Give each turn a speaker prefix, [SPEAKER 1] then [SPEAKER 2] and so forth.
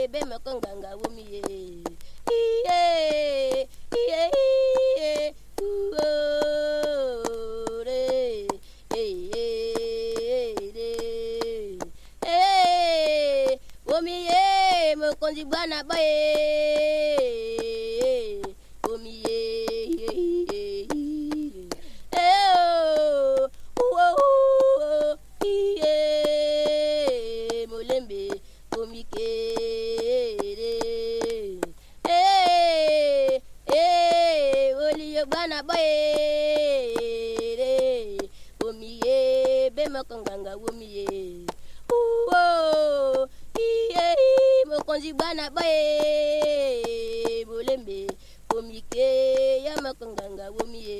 [SPEAKER 1] be makanganga womi ye. Iye, iye, iye, uore, iye, iye, womi ye, mokonzi bwana bae, womi ye, iye, molembe, womi kere, bana bae womiye be makanganga womiye iye mokonzi bana bae bolembe womike ya makanganga womiye